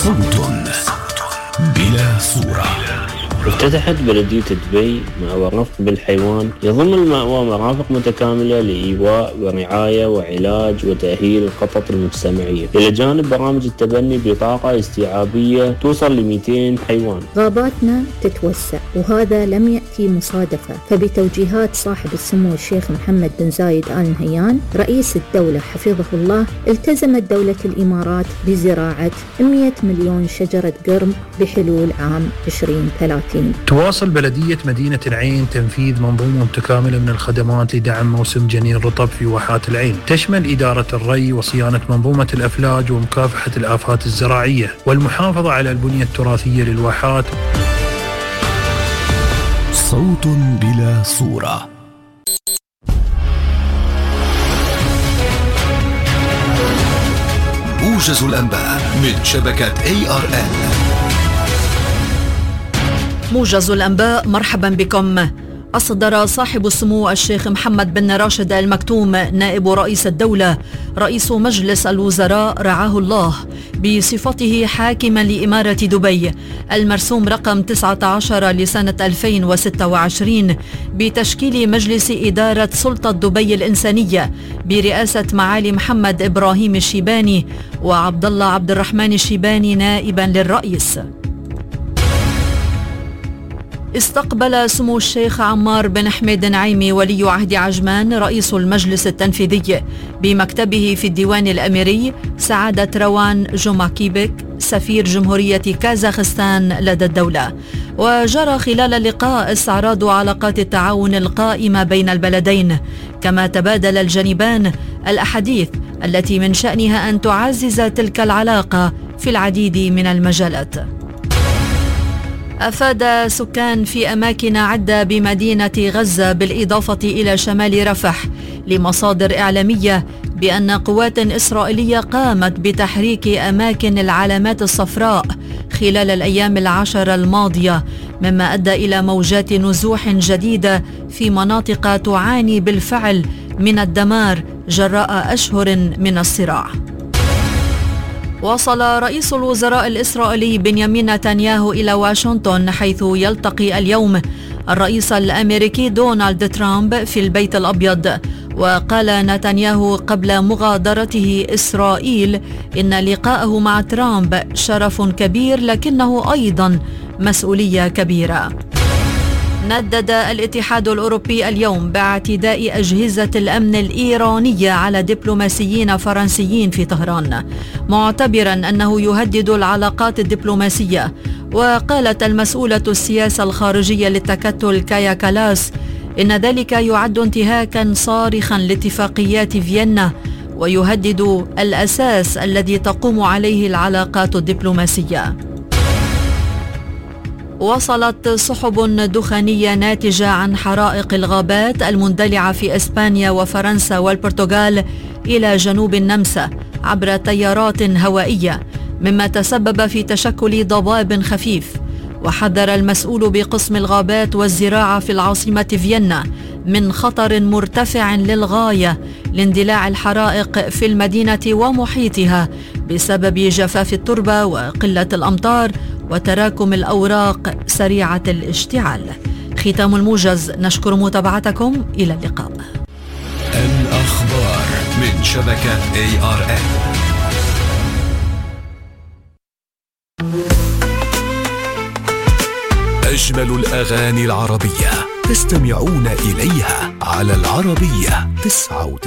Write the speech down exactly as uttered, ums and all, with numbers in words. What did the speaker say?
صوت بلا صورة. افتتحت بلدية دبي مأوى رفق بالحيوان يضم المأوى مرافق متكاملة لإيواء ورعاية وعلاج وتأهيل القطط المجتمعية، إلى جانب برامج التبني بطاقة استيعابية توصل ل مئتين حيوان. غاباتنا تتوسع وهذا لم يأتي مصادفة، فبتوجيهات صاحب السمو الشيخ محمد بن زايد آل نهيان رئيس الدولة حفظه الله، التزمت دولة الإمارات بزراعة مئة مليون شجرة قرم بحلول عام عشرين ثلاثين. تواصل بلدية مدينة العين تنفيذ منظومة متكاملة من الخدمات لدعم موسم جنين الرطب في واحات العين، تشمل إدارة الري وصيانة منظومة الأفلاج ومكافحة الآفات الزراعية والمحافظة على البنية التراثية للواحات. صوت بلا صورة. موجز الأنباء من شبكة إيه آر إن. موجز الأنباء، مرحبا بكم. أصدر صاحب السمو الشيخ محمد بن راشد آل مكتوم نائب رئيس الدولة رئيس مجلس الوزراء رعاه الله بصفته حاكما لإمارة دبي المرسوم رقم تسعة عشر لسنة ألفين وستة وعشرين بتشكيل مجلس إدارة سلطة دبي الإنسانية برئاسة معالي محمد إبراهيم الشيباني وعبد الله عبد الرحمن الشيباني نائبا للرئيس. استقبل سمو الشيخ عمار بن حميد نعيمي ولي عهد عجمان رئيس المجلس التنفيذي بمكتبه في الديوان الأميري سعادة روان جوماكيبك سفير جمهورية كازاخستان لدى الدولة. وجرى خلال اللقاء استعراض علاقات التعاون القائمة بين البلدين، كما تبادل الجانبان الأحاديث التي من شأنها أن تعزز تلك العلاقة في العديد من المجالات. أفاد سكان في أماكن عدة بمدينة غزة بالإضافة إلى شمال رفح لمصادر إعلامية بأن قوات إسرائيلية قامت بتحريك أماكن العلامات الصفراء خلال الأيام العشر الماضية، مما أدى إلى موجات نزوح جديدة في مناطق تعاني بالفعل من الدمار جراء أشهر من الصراع. وصل رئيس الوزراء الإسرائيلي بنيامين نتنياهو إلى واشنطن، حيث يلتقي اليوم الرئيس الأمريكي دونالد ترامب في البيت الأبيض. وقال نتنياهو قبل مغادرته إسرائيل إن لقاءه مع ترامب شرف كبير لكنه أيضا مسؤولية كبيرة. ندد الاتحاد الأوروبي اليوم باعتداء أجهزة الأمن الإيرانية على دبلوماسيين فرنسيين في طهران، معتبرا أنه يهدد العلاقات الدبلوماسية. وقالت المسؤولة السياسة الخارجية للتكتل كايا كالاس إن ذلك يعد انتهاكا صارخا لاتفاقيات فيينا ويهدد الأساس الذي تقوم عليه العلاقات الدبلوماسية. وصلت سحب دخانية ناتجة عن حرائق الغابات المندلعة في إسبانيا وفرنسا والبرتغال إلى جنوب النمسا عبر تيارات هوائية، مما تسبب في تشكل ضباب خفيف. وحذر المسؤول بقسم الغابات والزراعة في العاصمة فيينا من خطر مرتفع للغاية لاندلاع الحرائق في المدينة ومحيطها بسبب جفاف التربة وقلة الأمطار وتراكم الأوراق سريعة الاشتعال. ختام الموجز، نشكر متابعتكم، إلى اللقاء. الأخبار من شبكة إيه آر إن. أجمل الأغاني العربية تستمعون إليها على العربية تسعة.